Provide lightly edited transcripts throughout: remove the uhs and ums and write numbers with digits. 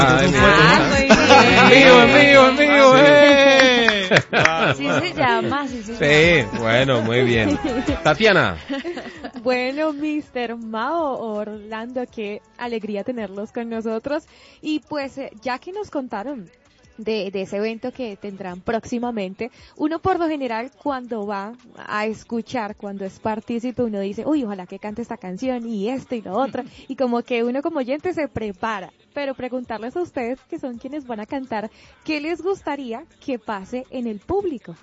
Es mío. Sí se llama, Sí, bueno, muy bien. Tatiana. Bueno, Mr. Mao Orlando, qué alegría tenerlos con nosotros. Y pues, ya que nos contaron de ese evento que tendrán próximamente, uno por lo general cuando va a escuchar, cuando es partícipe, uno dice, uy, ojalá que cante esta canción y esto y lo otro, y como que uno como oyente se prepara, pero preguntarles a ustedes, que son quienes van a cantar, ¿qué les gustaría que pase en el público?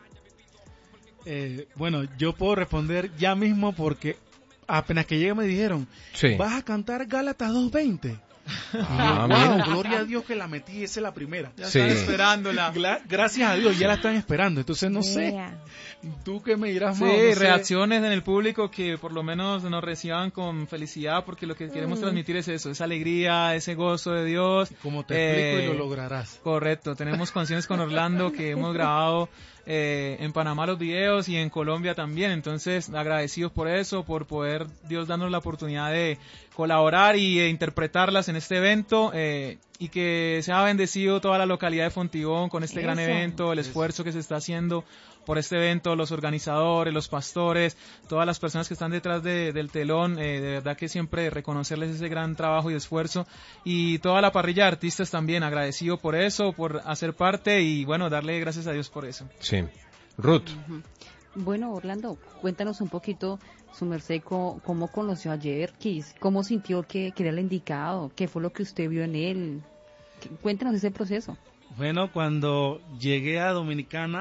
Bueno, yo puedo responder ya mismo porque apenas que llegué me dijeron, Sí. ¿vas a cantar Gálatas 2:20? Mira. Gloria a Dios que la metí, esa es la primera. Ya Sí. están esperándola. Gracias a Dios, ya la están esperando. Entonces no sé, tú qué me dirás, Sí, Mao, no sé. reacciones en el público que por lo menos nos reciban con felicidad, porque lo que queremos transmitir es eso, esa alegría, ese gozo de Dios. Como te explico y lo lograrás. Correcto, tenemos canciones con Orlando que hemos grabado en Panamá los videos y en Colombia también, entonces agradecidos por eso, por poder Dios darnos la oportunidad de colaborar y interpretarlas en este evento y que sea bendecido toda la localidad de Fontibón con este gran evento, el esfuerzo que se está haciendo por este evento, los organizadores, los pastores, todas las personas que están detrás del telón, de verdad que siempre reconocerles ese gran trabajo y esfuerzo, y toda la parrilla de artistas también, agradecido por eso, por hacer parte y bueno, darle gracias a Dios por eso. Sí. Ruth. Bueno, Orlando, cuéntanos un poquito, su merced, cómo conoció a Jerkis, cómo sintió que era el indicado, qué fue lo que usted vio en él. Cuéntanos ese proceso. Bueno, cuando llegué a Dominicana,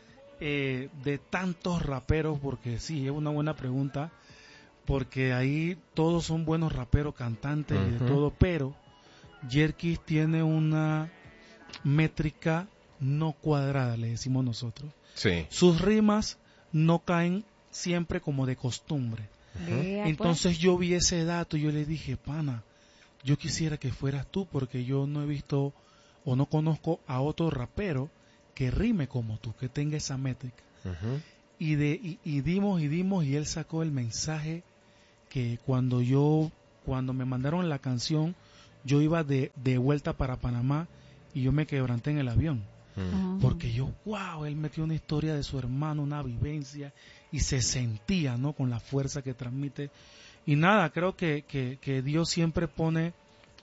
de tantos raperos, porque sí, es una buena pregunta, porque ahí todos son buenos raperos, cantantes y de todo, pero Jerkis tiene una métrica no cuadrada, le decimos nosotros. Sí. Sus rimas no caen siempre como de costumbre. Entonces yo vi ese dato y yo le dije, pana, yo quisiera que fueras tú, porque yo no he visto o no conozco a otro rapero que rime como tú, que tenga esa métrica. Y dimos y él sacó el mensaje que cuando me mandaron la canción, yo iba de vuelta para Panamá y yo me quebranté en el avión. Porque wow, él metió una historia de su hermano, una vivencia, y se sentía, ¿no?, con la fuerza que transmite. Y nada, creo que Dios siempre pone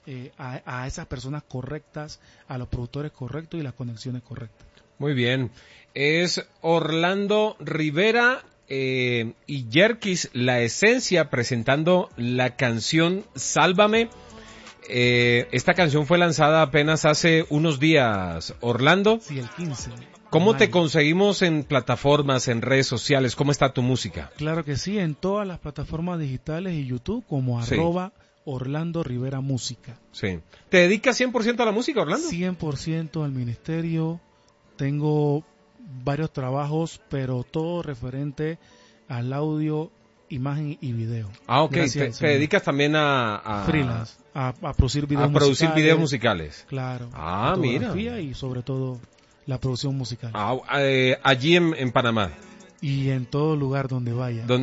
a esas personas correctas, a los productores correctos y las conexiones correctas. Muy bien. Es Orlando Rivera y Jerkis La Esencia presentando la canción Sálvame. Esta canción fue lanzada apenas hace unos días, Orlando. Sí, el 15. ¿Cómo te conseguimos en plataformas, en redes sociales? ¿Cómo está tu música? Claro que sí, en todas las plataformas digitales y YouTube como Sí. @Orlando Rivera Música. Sí. ¿Te dedicas 100% a la música, Orlando? 100% al ministerio. Tengo varios trabajos, pero todo referente al audio, imagen y video. Ah, ok. Gracias, Te dedicas también a freelance, a producir videos a producir musicales. videos musicales. Claro. Ah, mira. Fotografía y sobre todo la producción musical. Allí en Panamá. Y en todo lugar donde vaya. Donde,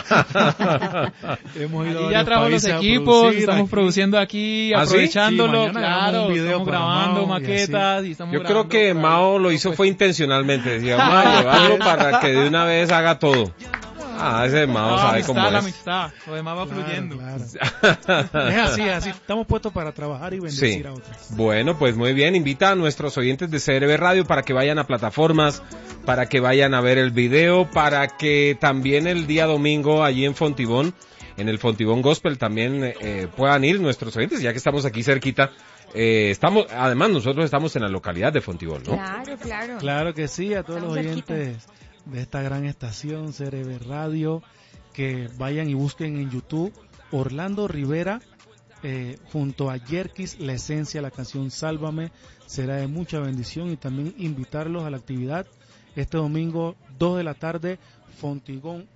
ajá. Hemos ido Allí a ya varios trajo los países a equipos, producir estamos aquí. produciendo aquí, ¿Ah, sí? aprovechándolo, Sí, mañana claro, grabamos un video estamos para grabando Mao y maquetas y estamos Yo creo grabando que por ahí. Mao lo hizo fue intencionalmente. Decía, vamos a llevarlo para que de una vez haga todo. Ese Mao sabe cómo la es. amistad, lo demás va fluyendo. Claro. Es así. Estamos puestos para trabajar y bendecir Sí. a otros. Bueno, pues muy bien. Invita a nuestros oyentes de CRB Radio para que vayan a plataformas, para que vayan a ver el video, para que también el día domingo allí en Fontibón, en el Fontibón Gospel, también puedan ir nuestros oyentes, ya que estamos aquí cerquita. Además nosotros estamos en la localidad de Fontibón, ¿no? Claro. Claro que sí, a todos Estamos los oyentes de esta gran estación CRB Radio, que vayan y busquen en YouTube Orlando Rivera junto a Jerkis La Esencia, la canción Sálvame. Será de mucha bendición, y también invitarlos a la actividad este domingo 2 de la tarde, Fontibón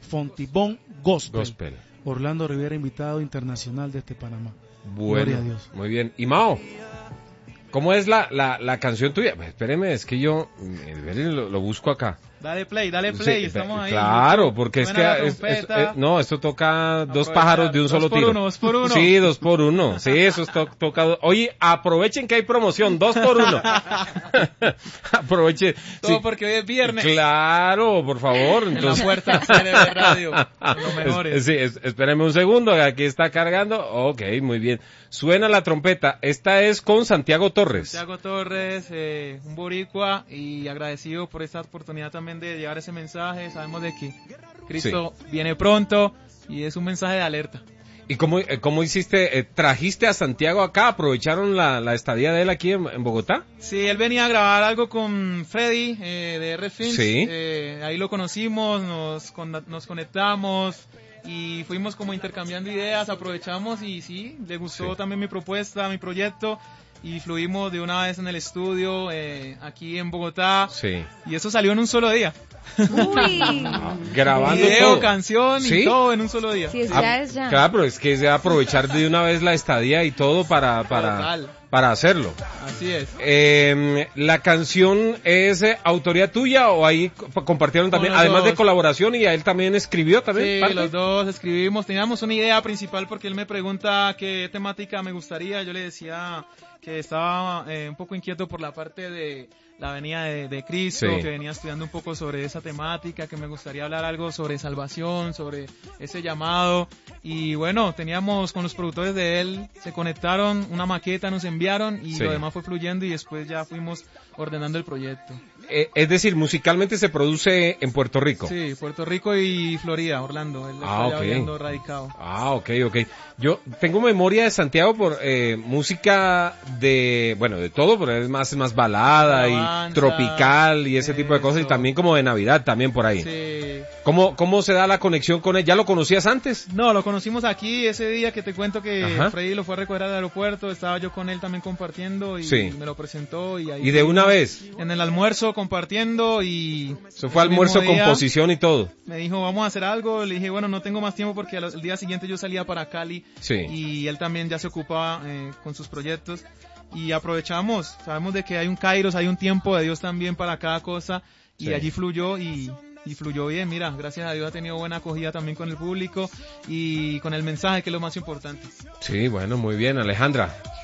Gospel. Orlando Rivera, invitado internacional desde Panamá. Gloria a Bueno, Dios. muy bien. Y Mao, ¿cómo es la canción tuya? Espéreme, es que yo lo busco acá. Dale play, sí, estamos ahí. Claro, porque Suena es que no, esto toca dos Aprovechar, pájaros de un solo tiro. 2 por 1. Sí, 2 por 1. Sí, eso es toca. Oye, aprovechen que hay promoción, 2 por 1. Aprovechen. Todo Sí. porque hoy es viernes. Claro, por favor. En la puerta CNB Radio, los mejores. Sí, espérenme un segundo, aquí está cargando. Ok, muy bien. Suena la trompeta. Esta es con Santiago Torres. Santiago Torres, un boricua, y agradecido por esta oportunidad también de llevar ese mensaje. Sabemos de que Cristo viene pronto y es un mensaje de alerta. ¿Y cómo hiciste? ¿Trajiste a Santiago acá? ¿Aprovecharon la estadía de él aquí en Bogotá? Sí, él venía a grabar algo con Freddy de R Films. Sí. Ahí lo conocimos, nos conectamos y fuimos como intercambiando ideas, aprovechamos y sí, le gustó también mi propuesta, mi proyecto, y fluimos de una vez en el estudio aquí en Bogotá. Sí. Y eso salió en un solo día. Uy. Grabando Video, todo. canción y ¿Sí? todo en un solo día. Sí, es Sí. ya es ya. Claro, pero es que es de aprovechar de una vez la estadía y todo para hacerlo. Así es. ¿La canción es autoría tuya o ahí compartieron también, Con los además de dos. colaboración, y a él también escribió también? Sí, parte? los dos escribimos, teníamos una idea principal porque él me pregunta qué temática me gustaría, yo le decía que estaba un poco inquieto por la parte de la venida de Cristo, Sí. que venía estudiando un poco sobre esa temática, que me gustaría hablar algo sobre salvación, sobre ese llamado, y bueno, teníamos con los productores de él, se conectaron, una maqueta nos enviaron y Sí. lo demás fue fluyendo y después ya fuimos ordenando el proyecto. Es decir, musicalmente se produce en Puerto Rico. Sí, Puerto Rico y Florida, Orlando, él está allá ok. viviendo radicado. Ok. Yo tengo memoria de Santiago por música de todo, pero es más balada Alabanza, y tropical y ese tipo de cosas, y eso. también como de Navidad también por ahí. Sí. ¿Cómo se da la conexión con él? ¿Ya lo conocías antes? No, lo conocimos aquí ese día que te cuento que Ajá. Freddy lo fue a recoger al aeropuerto, estaba yo con él también compartiendo y Sí. me lo presentó y ahí Y de una vez. en el almuerzo compartiendo y Eso fue ese almuerzo, mismo día composición y todo. me dijo, vamos a hacer algo, le dije, bueno, no tengo más tiempo porque el día siguiente yo salía para Cali Sí. y él también ya se ocupaba con sus proyectos y aprovechamos, sabemos de que hay un kairos, hay un tiempo de Dios también para cada cosa y Sí. allí fluyó y fluyó bien, mira, gracias a Dios ha tenido buena acogida también con el público y con el mensaje, que es lo más importante. Sí, bueno, muy bien, Alejandra.